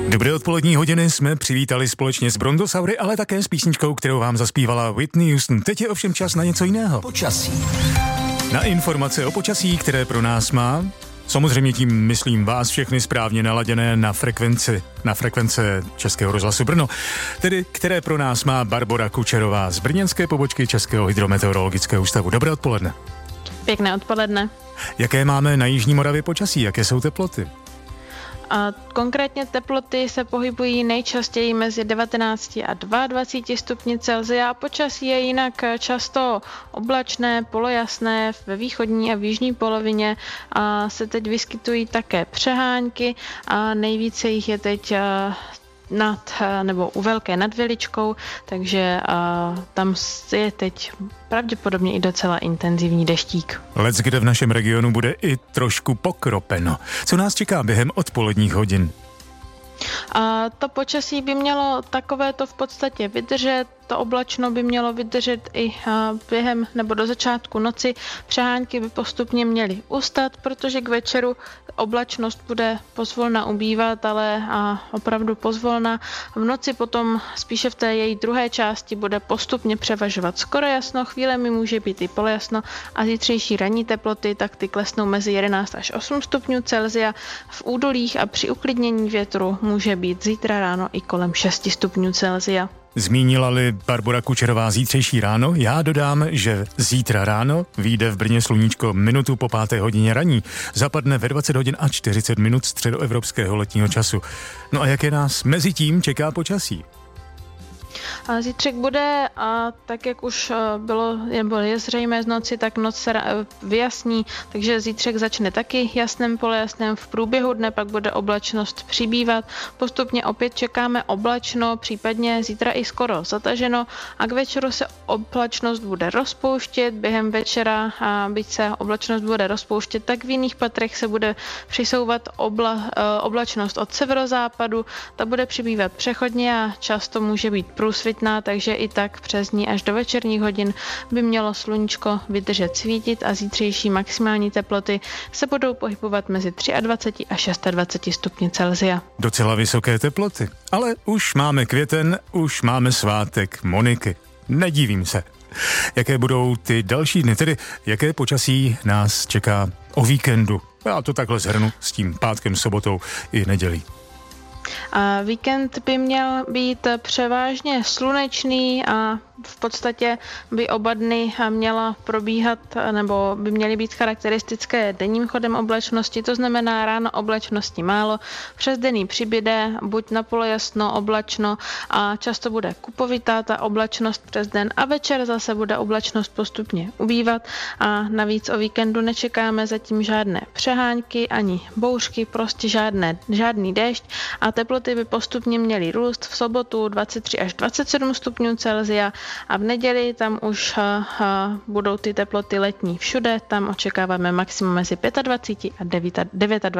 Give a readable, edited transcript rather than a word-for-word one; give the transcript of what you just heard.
Dobré odpolední hodiny jsme přivítali společně s Brontosaury, ale také s písničkou, kterou vám zaspívala Whitney Houston. Teď je ovšem čas na něco jiného. Počasí. Na informace o počasí, které pro nás má, samozřejmě tím myslím vás všechny správně naladěné na frekvence Českého rozhlasu Brno, tedy které pro nás má Barbora Kučerová z brněnské pobočky Českého hydrometeorologického ústavu. Dobré odpoledne. Pěkné odpoledne. Jaké máme na Jižní Moravě počasí? Jaké jsou teploty? A konkrétně teploty se pohybují nejčastěji mezi 19 a 22 stupni Celsia a počasí je jinak často oblačné, polojasné ve východní a v jižní polovině a se teď vyskytují také přehánky a nejvíce jich je teď u Velké nad Veličkou, takže tam je teď pravděpodobně i docela intenzivní deštík. Leckde v našem regionu bude i trošku pokropeno. Co nás čeká během odpoledních hodin? A to počasí by mělo takovéto v podstatě vydržet, to oblačno by mělo vydržet i během nebo do začátku noci. Přehánky by postupně měly ustat, protože k večeru oblačnost bude pozvolna ubývat, ale opravdu pozvolna. V noci potom spíše v té její druhé části bude postupně převažovat skoro jasno, chvílemi může být i polojasno a zítřejší ranní teploty tak ty klesnou mezi 11 až 8 stupňů Celsia. V údolích a při uklidnění větru může být zítra ráno i kolem 6 stupňů Celsia. Zmínila-li Barbora Kučerová zítřejší ráno, já dodám, že zítra ráno vyjde v Brně sluníčko minutu po 5. hodině raní. Zapadne ve 20 hodin a 40 minut středoevropského letního času. No a jaké nás mezi tím čeká počasí? A zítřek bude, tak jak už je zřejmé z noci, tak noc se vyjasní, takže zítřek začne taky jasném polojasném, v průběhu dne pak bude oblačnost přibývat, postupně opět čekáme oblačno, případně zítra i skoro zataženo a k večeru se oblačnost bude rozpouštět, během večera, byť se oblačnost bude rozpouštět, tak v jiných patrech se bude přisouvat oblačnost od severozápadu, ta bude přibývat přechodně a často může být průsvitná, takže i tak přes ní až do večerních hodin by mělo sluníčko vydržet svítit a zítřejší maximální teploty se budou pohybovat mezi 23 a 26 stupni Celsia. Docela vysoké teploty, ale už máme květen, už máme svátek Moniky. Nedivím se. Jaké budou ty další dny, tedy jaké počasí nás čeká o víkendu? Já to takhle shrnu s tím pátkem, sobotou i nedělí. A víkend by měl být převážně slunečný a v podstatě by oba dny měla probíhat nebo by měly být charakteristické denním chodem oblačnosti, to znamená ráno oblačnosti málo, přes den přibyde buď na polojasno, oblačno a často bude kupovitá ta oblačnost přes den a večer zase bude oblačnost postupně ubývat a navíc o víkendu nečekáme zatím žádné přehánky ani bouřky, prostě žádný déšť a teploty by postupně měly růst v sobotu 23 až 27 stupňů Celsia a v neděli tam už budou ty teploty letní všude, tam očekáváme maximum mezi 25 a 29